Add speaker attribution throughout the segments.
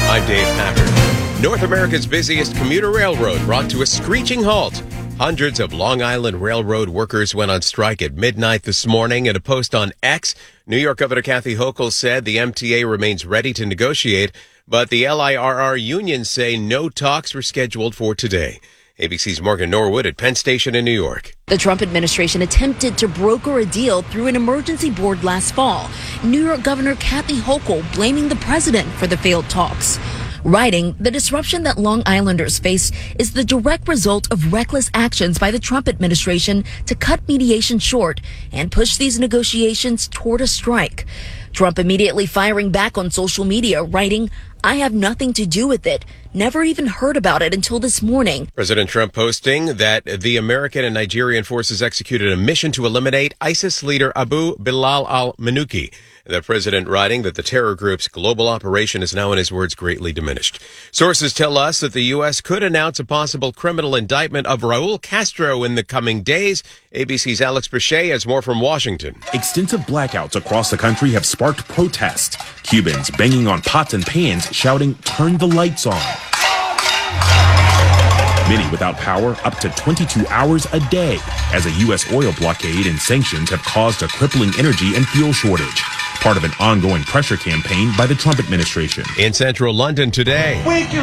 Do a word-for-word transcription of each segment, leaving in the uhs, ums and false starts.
Speaker 1: I'm Dave Packard. North America's busiest commuter railroad brought to a screeching halt. Hundreds of Long Island Railroad workers went on strike at midnight this morning. In a post on X, New York Governor Kathy Hochul said the M T A remains ready to negotiate, but the L I R R unions say no talks were scheduled for today. A B C's Morgan Norwood at Penn Station in New York.
Speaker 2: The Trump administration attempted to broker a deal through an emergency board last fall. New York Governor Kathy Hochul blaming the president for the failed talks. Writing, the disruption that Long Islanders face is the direct result of reckless actions by the Trump administration to cut mediation short and push these negotiations toward a strike. Trump immediately firing back on social media, writing, "I have nothing to do with it. Never even heard about it until this morning."
Speaker 1: President Trump posting that the American and Nigerian forces executed a mission to eliminate ISIS leader Abu Bilal al-Manuki. The president writing that the terror group's global operation is now, in his words, greatly diminished. Sources tell us that the U S could announce a possible criminal indictment of Raul Castro in the coming days. A B C's Alex Bechet has more from Washington.
Speaker 3: Extensive blackouts across the country have sparked protests. Cubans banging on pots and pans, shouting, "Turn the lights on." Many without power up to twenty-two hours a day, as a U S oil blockade and sanctions have caused a crippling energy and fuel shortage. Part of an ongoing pressure campaign by the Trump administration.
Speaker 1: In central London today,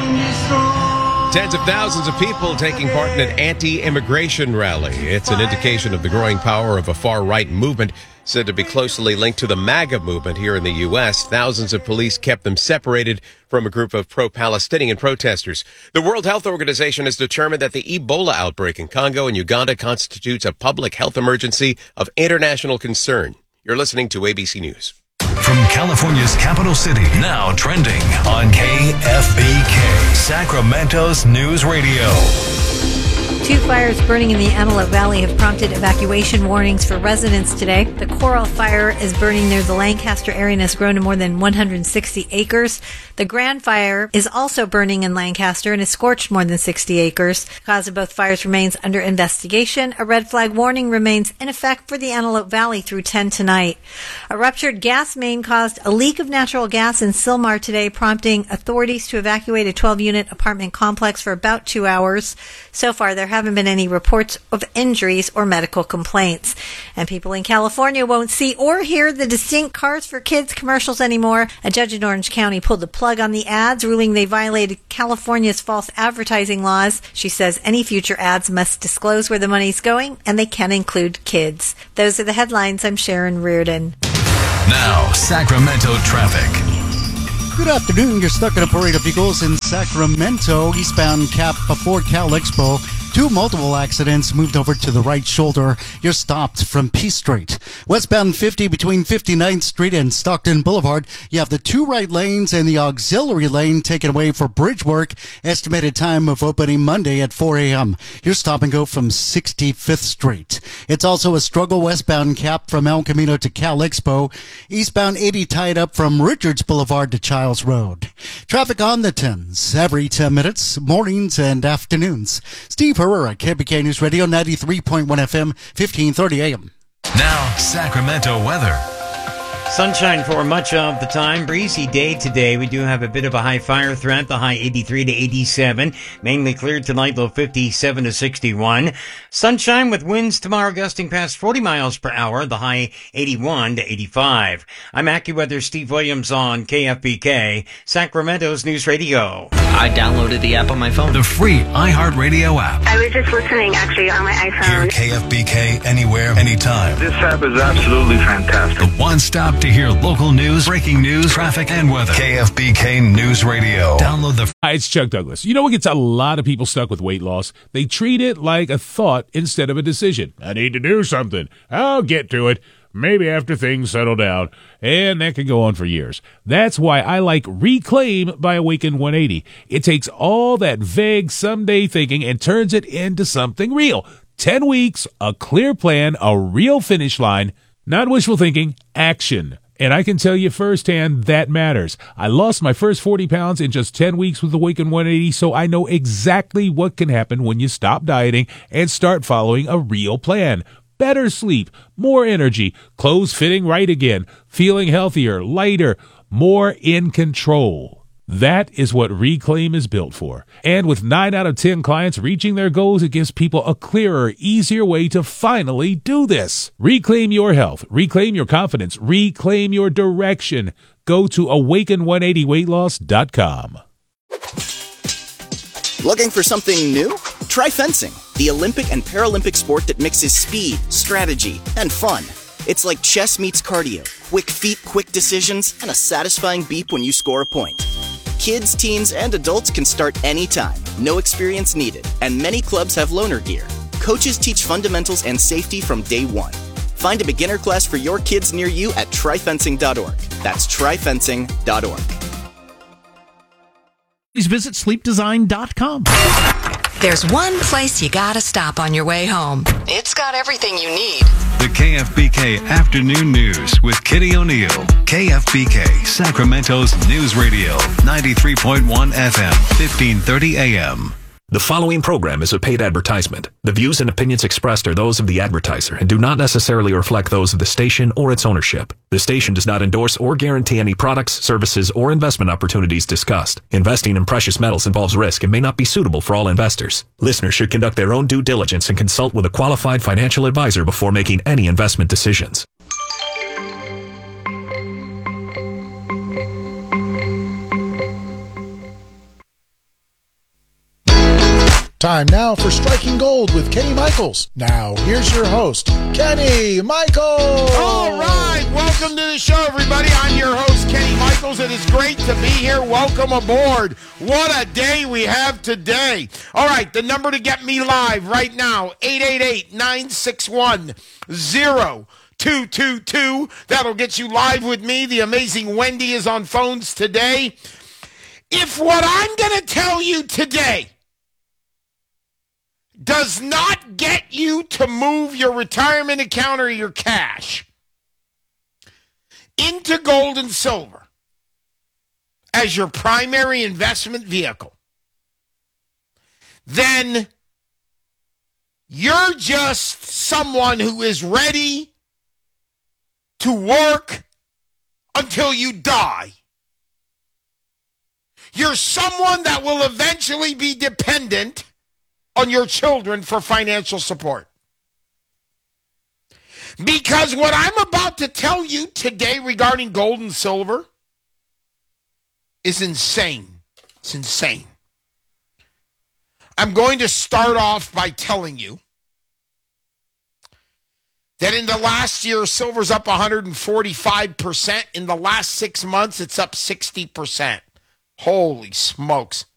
Speaker 1: tens of thousands of people taking part in an anti-immigration rally. It's an indication of the growing power of a far-right movement said to be closely linked to the MAGA movement here in the U S. Thousands of police kept them separated from a group of pro-Palestinian protesters. The World Health Organization has determined that the Ebola outbreak in Congo and Uganda constitutes a public health emergency of international concern. You're listening to A B C News.
Speaker 4: From California's capital city, now trending on K F B K, Sacramento's News Radio.
Speaker 5: Two fires burning in the Antelope Valley have prompted evacuation warnings for residents today. The Coral Fire is burning near the Lancaster area and has grown to more than one hundred sixty acres. The Grand Fire is also burning in Lancaster and has scorched more than sixty acres. The cause of both fires remains under investigation. A red flag warning remains in effect for the Antelope Valley through ten tonight. A ruptured gas main caused a leak of natural gas in Sylmar today, prompting authorities to evacuate a twelve-unit apartment complex for about two hours. So far, there haven't been any reports of injuries or medical complaints. And people in California won't see or hear the distinct Cars for Kids commercials anymore. A judge in Orange County pulled the plug on the ads, ruling they violated California's false advertising laws. She says any future ads must disclose where the money's going, and they can include kids. Those are the headlines. I'm Sharon Reardon.
Speaker 4: Now, Sacramento traffic.
Speaker 6: Good afternoon. You're stuck in a parade of vehicles in Sacramento, eastbound Cap before Cal Expo. Two multiple accidents moved over to the right shoulder. You're stopped from P Street. Westbound fifty between fifty-ninth Street and Stockton Boulevard. You have the two right lanes and the auxiliary lane taken away for bridge work. Estimated time of opening Monday at four a.m. You're stop and go from sixty-fifth Street. It's also a struggle westbound Cap from El Camino to Cal Expo. Eastbound eighty tied up from Richards Boulevard to Childs Road. Traffic on the tens every ten minutes, mornings and afternoons. Steve Herrera, K B K News Radio, ninety-three point one F M, fifteen thirty A M.
Speaker 4: Now, Sacramento weather.
Speaker 7: Sunshine for much of the time. Breezy day today. We do have a bit of a high fire threat. The high eighty-three to eighty-seven. Mainly cleared tonight, low fifty-seven to sixty-one. Sunshine with winds tomorrow gusting past forty miles per hour. The high eighty-one to eighty-five. I'm AccuWeather Steve Williams on K F B K, Sacramento's News Radio.
Speaker 8: I downloaded the app on my phone.
Speaker 4: The free iHeartRadio app.
Speaker 9: I was just listening, actually, on my iPhone.
Speaker 4: Hear K F B K anywhere, anytime.
Speaker 10: This app is absolutely fantastic.
Speaker 4: The one-stop to hear local news, breaking news, traffic, and weather. K F B K News Radio. Download the...
Speaker 11: Hi, it's Chuck Douglas. You know what gets a lot of people stuck with weight loss? They treat it like a thought instead of a decision. I need to do something. I'll get to it. Maybe after things settle down. And that can go on for years. That's why I like Reclaim by Awaken one eighty. It takes all that vague someday thinking and turns it into something real. Ten weeks, a clear plan, a real finish line. Not wishful thinking, action. And I can tell you firsthand that matters. I lost my first forty pounds in just ten weeks with Awaken one eighty, so I know exactly what can happen when you stop dieting and start following a real plan. Better sleep, more energy, clothes fitting right again, feeling healthier, lighter, more in control. That is what Reclaim is built for. And with nine out of ten clients reaching their goals, it gives people a clearer, easier way to finally do this. Reclaim your health. Reclaim your confidence. Reclaim your direction. Go to awaken one eighty weight loss dot com.
Speaker 12: Looking for something new? Try fencing, the Olympic and Paralympic sport that mixes speed, strategy, and fun. It's like chess meets cardio. Quick feet, quick decisions, and a satisfying beep when you score a point. Kids, teens, and adults can start anytime. No experience needed. And many clubs have loaner gear. Coaches teach fundamentals and safety from day one. Find a beginner class for your kids near you at try fencing dot org. That's try fencing dot org.
Speaker 13: Please visit sleep design dot com.
Speaker 14: There's one place you gotta stop on your way home. It's got everything you need.
Speaker 4: The K F B K Afternoon News with Kitty O'Neill. K F B K, Sacramento's news radio. ninety-three point one F M, fifteen thirty A M.
Speaker 15: The following program is a paid advertisement. The views and opinions expressed are those of the advertiser and do not necessarily reflect those of the station or its ownership. The station does not endorse or guarantee any products, services, or investment opportunities discussed. Investing in precious metals involves risk and may not be suitable for all investors. Listeners should conduct their own due diligence and consult with a qualified financial advisor before making any investment decisions.
Speaker 16: Time now for Striking Gold with Kenny Michaels. Now, here's your host, Kenny Michaels.
Speaker 17: All right, welcome to the show, everybody. I'm your host, Kenny Michaels. It is great to be here. Welcome aboard. What a day we have today. All right, the number to get me live right now, eight eight eight, nine six one, zero two two two. That'll get you live with me. The amazing Wendy is on phones today. If what I'm going to tell you today does not get you to move your retirement account or your cash into gold and silver as your primary investment vehicle, then you're just someone who is ready to work until you die. You're someone that will eventually be dependent on your children for financial support. Because what I'm about to tell you today regarding gold and silver is insane. It's insane. I'm going to start off by telling you that in the last year, silver's up one hundred forty-five percent. In the last six months, it's up sixty percent. Holy smokes.